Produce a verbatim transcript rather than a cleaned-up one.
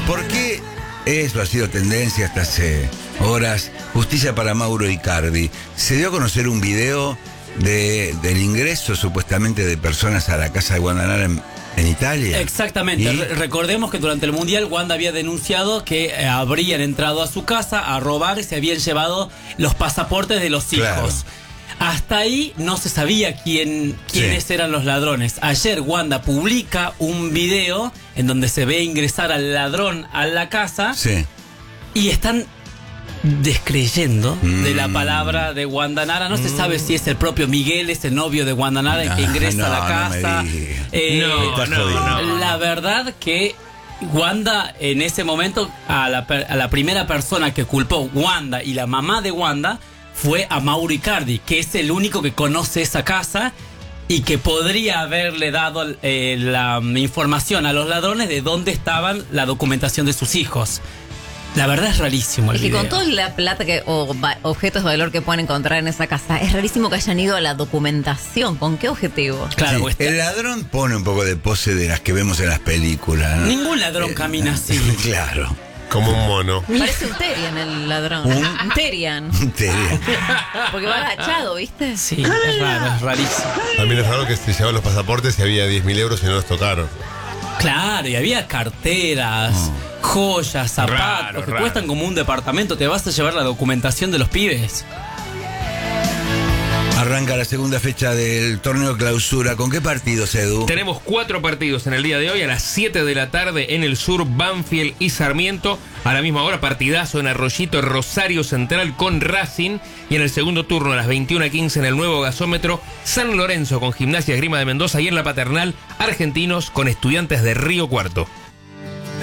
¿Por qué eso ha sido tendencia hasta hace horas? Justicia para Mauro Icardi. Se dio a conocer un video de, del ingreso supuestamente de personas a la casa de Guandanara en, en Italia. Exactamente. ¿Y? Re- recordemos que durante el Mundial Wanda había denunciado que eh, habrían entrado a su casa a robar y se habían llevado los pasaportes de los hijos. Claro. Hasta ahí no se sabía quién, quiénes Sí. eran los ladrones. Ayer Wanda publica un video en donde se ve ingresar al ladrón a la casa Sí. y están descreyendo Mm. de la palabra de Guandanara. No se sabe si es el propio Miguel, ese novio de Guandanara, el que Ah, ingresa no, a la no casa. me digas. Eh, No, Me estás no, jodiendo. no. La verdad que Wanda en ese momento, a la, per- a la primera persona que culpó, Wanda y la mamá de Wanda, fue a Mauro Icardi, que es el único que conoce esa casa y que podría haberle dado eh, la um, información a los ladrones de dónde estaban la documentación de sus hijos. La verdad es rarísimo el Es que con video. toda la plata que, o va- objetos de valor que pueden encontrar en esa casa, es rarísimo que hayan ido a la documentación. ¿Con qué objetivo? Claro, Sí, pues, el ladrón pone un poco de pose de las que vemos en las películas, ¿no? ningún ladrón camina así. Claro. Como un mono. Parece un Terian el ladrón. ¿Un? Un Terian. Te- Porque va agachado, ¿viste? Sí, es raro, es rarísimo. También es raro que se llevaban los pasaportes y había diez mil euros y no los tocaron. Claro, y había carteras, joyas, zapatos, Raro, que raro. cuestan como un departamento. ¿Te vas a llevar la documentación de los pibes? Arranca la segunda fecha del torneo clausura. ¿Con qué partidos, Edu? Tenemos cuatro partidos en el día de hoy. A las siete de la tarde en el sur, Banfield y Sarmiento. A la misma hora, partidazo en Arroyito, Rosario Central con Racing. Y en el segundo turno, a las veintiuna quince en el nuevo gasómetro, San Lorenzo con Gimnasia Esgrima de Mendoza. Y en la Paternal, Argentinos con Estudiantes de Río Cuarto.